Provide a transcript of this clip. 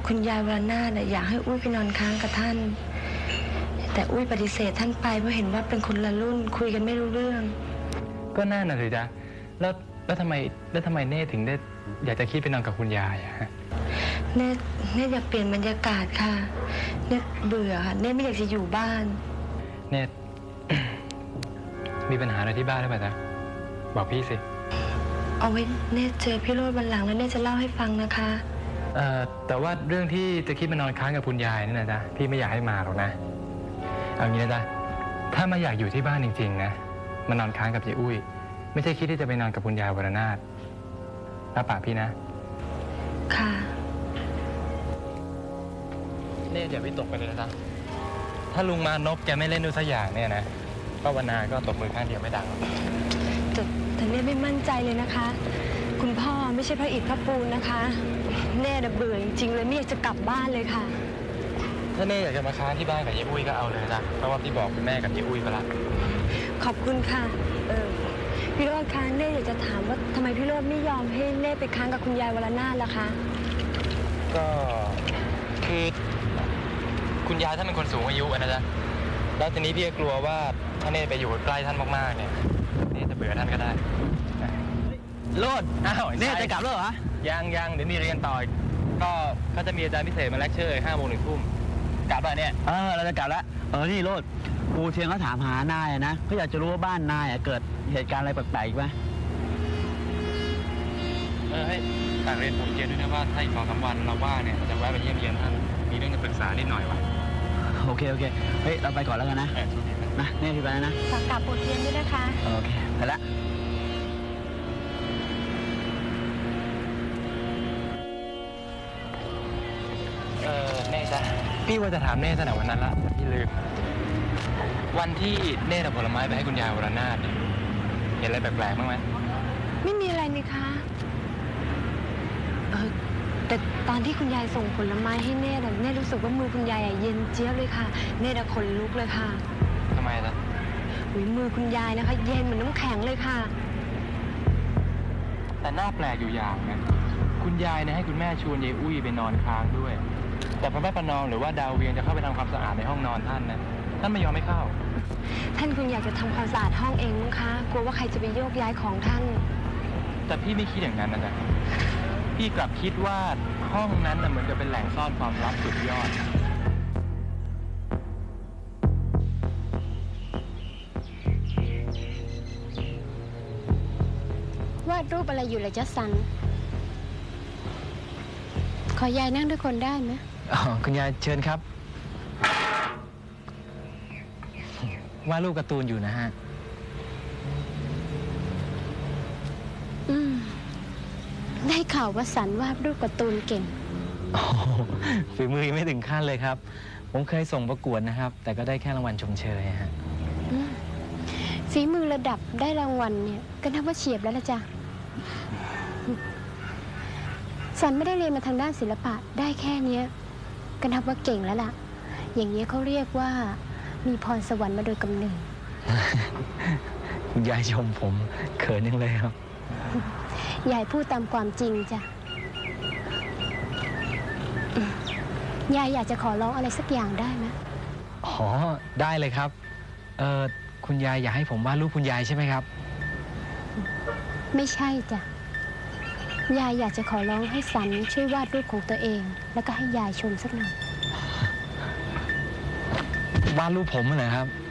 คุณยายวรนาถอยากให้อุ้ยไปนอนค้างกับท่านแต่อุ้ยปฏิเสธท่านไปเพราะเห็นว่าเป็นคนละรุ่นคุยกันไม่รู้เรื่องก็น่าน่ะสิจ๊ะแล้วทำไมเน่ถึงได้อยากจะคิดไปนอนกับคุณยายอะฮะเน่อยากเปลี่ยนบรรยากาศค่ะเน่เบื่อค่ะเน่ไม่อยากจะอยู่บ้านเน่ มีปัญหาอะไรที่บ้านหรือเปล่าจ๊ะบอกพี่สิเอาไว้เน่เจอพี่โรจน์วันหลังแล้วเน่จะเล่าให้ฟังนะคะแต่ว่าเรื่องที่จะคิดมานอนค้างกับคุณยายนี่นะจ๊ะพี่ไม่อยากให้มาหรอกนะเอางี้นะจ๊ะถ้ามาอยากอยู่ที่บ้านจริงๆนะมานอนค้างกับยายอุ้ยไม่ใช่คิดที่จะไปนอนกับคุณยายวรนาถรับปากพี่นะค่ะเน่อย่าไปตกไปเลยนะจ๊ะถ้าลุงมานพแกไม่เล่นด้วยสักอย่างเนี่ยนะก็วนาก็ตบมือข้างเดียวไม่ดังแต่เน่ไม่มั่นใจเลยนะคะคุณพ่อไม่ใช่พระอิฐพระปูนนะคะเน่เบื่อจริงๆเลยไม่อยากจะกลับบ้านเลยค่ะถ้าเน่อยากจะมาค้างที่บ้านกับยายอุ้ยก็เอาเลยนะเพราะว่าพี่บอกคุณแม่กับยายอุ้ยไปละขอบคุณค่ะพี่โรจน์คะเน่อยากจะถามว่าทำไมพี่โรจน์ไม่ยอมให้เน่ไปค้างกับคุณยายวรนาถล่ะคะก็คือคุณยายท่านเป็นคนสูงอายุนะจ๊ะแล้วทีนี้พี่ก็กลัวว่าถ้าเน่ไปอยู่ใกล้ท่านมากๆเนี่ยเน่จะเบื่อท่านก็ได้โลดอ้าวเน่จะกลับแล้วเหรอยังเดี๋ยวมีเรียนต่อก็จะมีอาจารย์พิเศษมาเลคเชอร์5 โมง 1 ทุ่มกลับแล้วเนี่ยเราจะกลับแล้วนี่โลดครูเทียงเขาถามหานายนะเขาอยากจะรู้ว่าบ้านนายเกิดเหตุการณ์อะไรแปลกๆอีกไหมให้ต่างเรียนผมเทียนด้วยนะว่าถ้าอีก2-3 วันเราว่าเนี่ยจะแวะไปเยี่ยมเยียนท่านมีเรื่องจะปรึกษานิดหน่อยวะโอเคเฮ้ยเราไปก่อนแล้วกันนะเนี่ยพี่ไปแล้วนะฝากกลับปวดเทียนด้วยนะคะโอเคไปละเน่จ้ะพี่ว่าจะถามเน่ตั้งแต่วันนั้นละแต่พี่ลืมวันที่เน่เอาผลไม้ไปให้คุณยายวรนาถเห็นอะไรแปลกๆบ้างไหมไม่มีอะไรนี่คะแต่ตอนที่คุณยายส่งผลไม้ให้เน่รู้สึกว่ามือคุณยายเย็นเจี๊ยบเลยค่ะเน่ขนลุกเลยค่ะทำไมล่ะมือคุณยายนะคะเย็นเหมือนน้ำแข็งเลยค่ะแต่น่าแปลกอยู่อย่างนะคุณยายให้คุณแม่ชวนยายอุ้ยไปนอนค้างด้วยแต่พอแม่ประนอมหรือว่าดาวเวียงจะเข้าไปทำความสะอาดในห้องนอนท่านนะท่านไม่ยอมให้เข้าท่านคงอยากจะทำความสะอาดห้องเองมั้งคะกลัวว่าใครจะไปโยกย้ายของท่านแต่พี่ไม่คิดอย่างนั้นนะจ๊ะพี่กลับคิดว่าห้องนั้นเหมือนกับเป็นแหล่งซ่อนความลับสุดยอดวาดรูปอะไรอยู่ล่ะจ๊ะสันขอยายนั่งด้วยคนได้ไหมคุณยายเชิญครับวาดรูปการ์ตูนอยู่นะฮะได้ข่าวว่าสันวาดรูปการ์ตูนเก่งฝีมือไม่ถึงขั้นเลยครับผมเคยส่งประกวดนะครับแต่ก็ได้แค่รางวัลชมเชยฮะฝีมือระดับได้รางวัลเนี่ยก็นับว่าเฉียบแล้วละจ้ะสันไม่ได้เรียนมาทางด้านศิลปะได้แค่นี้ก็นับว่าเก่งแล้วล่ะอย่างนี้เขาเรียกว่ามีพรสวรรค์มาโดยกำเนิดคุณยายชมผมเขินยังเลยครับยายพูดตามความจริงจ้ะยายอยากจะขอร้องอะไรสักอย่างได้ไหมได้เลยครับคุณยายอยากให้ผมวาดรูปคุณยายใช่ไหมครับไม่ใช่จ้ะยายอยากจะขอร้องให้สันช่วยวาดรูปของตัวเองแล้วก็ให้ยายชมสักหน่อยวาดรูปผมเหรอครับ